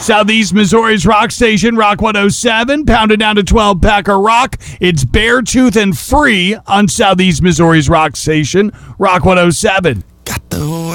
Southeast Missouri's rock station, Rock 107, pounded down to 12 Packer Rock. It's Beartooth and Free on Southeast Missouri's rock station, Rock 107. Got the